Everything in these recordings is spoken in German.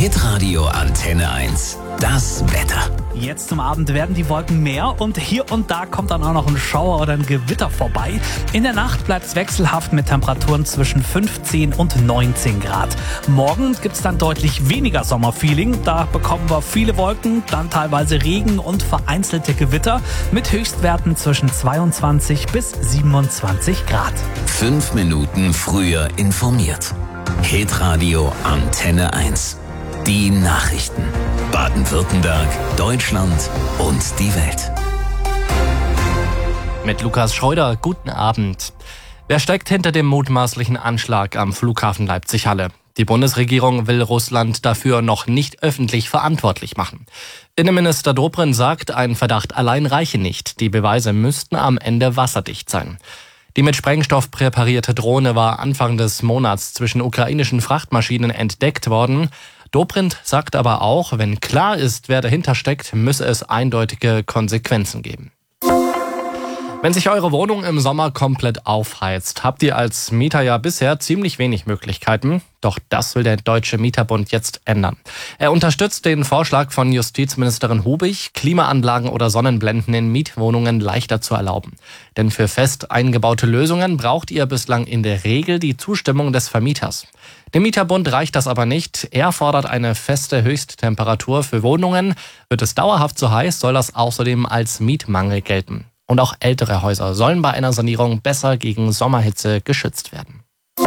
Hitradio Antenne 1. Das Wetter. Jetzt zum Abend werden die Wolken mehr und hier und da kommt dann auch noch ein Schauer oder ein Gewitter vorbei. In der Nacht bleibt es wechselhaft mit Temperaturen zwischen 15 und 19 Grad. Morgen gibt es dann deutlich weniger Sommerfeeling. Da bekommen wir viele Wolken, dann teilweise Regen und vereinzelte Gewitter mit Höchstwerten zwischen 22 bis 27 Grad. 5 Minuten früher informiert. Hitradio Antenne 1. Die Nachrichten. Baden-Württemberg, Deutschland und die Welt. Mit Lukas Schreuder, guten Abend. Wer steckt hinter dem mutmaßlichen Anschlag am Flughafen Leipzig-Halle? Die Bundesregierung will Russland dafür noch nicht öffentlich verantwortlich machen. Innenminister Dobrindt sagt, ein Verdacht allein reiche nicht. Die Beweise müssten am Ende wasserdicht sein. Die mit Sprengstoff präparierte Drohne war Anfang des Monats zwischen ukrainischen Frachtmaschinen entdeckt worden. Dobrindt sagt aber auch, wenn klar ist, wer dahinter steckt, müsse es eindeutige Konsequenzen geben. Wenn sich eure Wohnung im Sommer komplett aufheizt, habt ihr als Mieter ja bisher ziemlich wenig Möglichkeiten. Doch das will der Deutsche Mieterbund jetzt ändern. Er unterstützt den Vorschlag von Justizministerin Hubig, Klimaanlagen oder Sonnenblenden in Mietwohnungen leichter zu erlauben. Denn für fest eingebaute Lösungen braucht ihr bislang in der Regel die Zustimmung des Vermieters. Dem Mieterbund reicht das aber nicht. Er fordert eine feste Höchsttemperatur für Wohnungen. Wird es dauerhaft zu heiß, soll das außerdem als Mietmangel gelten. Und auch ältere Häuser sollen bei einer Sanierung besser gegen Sommerhitze geschützt werden.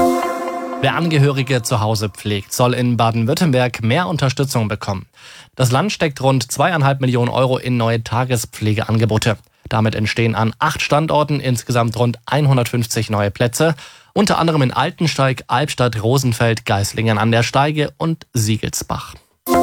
Wer Angehörige zu Hause pflegt, soll in Baden-Württemberg mehr Unterstützung bekommen. Das Land steckt rund 2,5 Millionen Euro in neue Tagespflegeangebote. Damit entstehen an 8 Standorten insgesamt rund 150 neue Plätze, unter anderem in Altensteig, Albstadt, Rosenfeld, Geislingen an der Steige und Siegelsbach.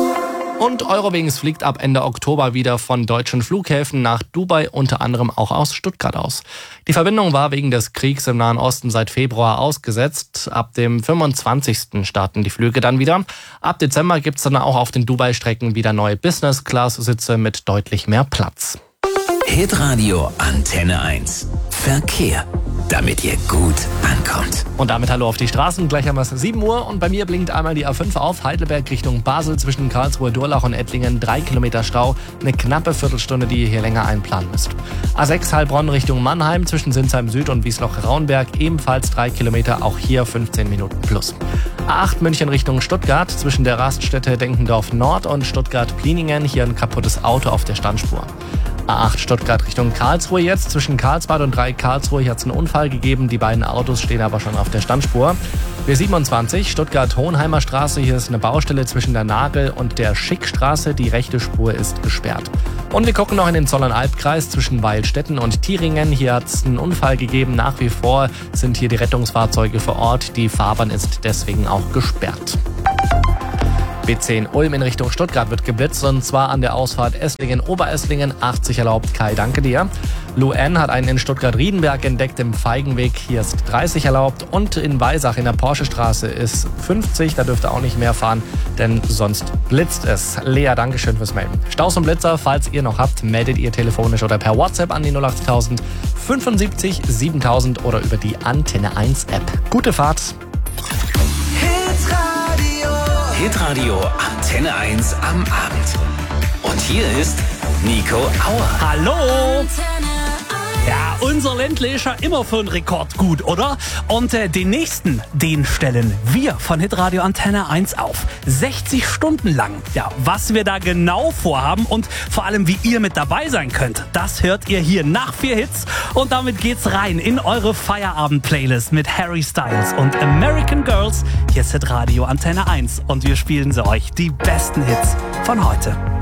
Und Eurowings fliegt ab Ende Oktober wieder von deutschen Flughäfen nach Dubai, unter anderem auch aus Stuttgart aus. Die Verbindung war wegen des Kriegs im Nahen Osten seit Februar ausgesetzt. Ab dem 25. starten die Flüge dann wieder. Ab Dezember gibt's dann auch auf den Dubai-Strecken wieder neue Business-Class-Sitze mit deutlich mehr Platz. Hitradio Antenne 1. Verkehr. Damit ihr gut ankommt. Und damit hallo auf die Straßen. Gleich haben wir es 7 Uhr und bei mir blinkt einmal die A5 auf. Heidelberg Richtung Basel zwischen Karlsruhe, Durlach und Ettlingen. 3 Kilometer Stau. Eine knappe Viertelstunde, die ihr hier länger einplanen müsst. A6 Heilbronn Richtung Mannheim zwischen Sinsheim Süd und Wiesloch-Raunberg. Ebenfalls 3 Kilometer, auch hier 15 Minuten plus. A8 München Richtung Stuttgart zwischen der Raststätte Denkendorf Nord und Stuttgart-Pliningen. Hier ein kaputtes Auto auf der Standspur. A8 Stuttgart Richtung Karlsruhe jetzt. Zwischen Karlsbad und 3 Karlsruhe. Hier hat es einen Unfall gegeben. Die beiden Autos stehen aber schon auf der Standspur. B27 Stuttgart-Hohenheimer Straße. Hier ist eine Baustelle zwischen der Nagel und der Schickstraße. Die rechte Spur ist gesperrt. Und wir gucken noch in den Zollernalbkreis zwischen Weilstetten und Thieringen. Hier hat es einen Unfall gegeben. Nach wie vor sind hier die Rettungsfahrzeuge vor Ort. Die Fahrbahn ist deswegen auch gesperrt. B10 Ulm in Richtung Stuttgart wird geblitzt und zwar an der Ausfahrt Esslingen-Oberesslingen. 80 erlaubt. Kai, danke dir. Luan hat einen in Stuttgart-Riedenberg entdeckt im Feigenweg. Hier ist 30 erlaubt und in Weisach in der Porsche-Straße ist 50. Da dürft ihr auch nicht mehr fahren, denn sonst blitzt es. Lea, danke schön fürs Melden. Staus und Blitzer, falls ihr noch habt, meldet ihr telefonisch oder per WhatsApp an die 08000 75 7000 oder über die Antenne 1 App. Gute Fahrt. Hitradio Antenne 1 am Abend. Und hier ist Nico Auer. Hallo! Ja, unser Ländle ist ja immer für einen Rekord gut, oder? Und den nächsten, den stellen wir von Hitradio Antenne 1 auf. 60 Stunden lang. Ja, was wir da genau vorhaben und vor allem, wie ihr mit dabei sein könnt, das hört ihr hier nach 4 Hits. Und damit geht's rein in eure Feierabend-Playlist mit Harry Styles und American Girls. Hier ist Hitradio Antenne 1 und wir spielen sie euch die besten Hits von heute.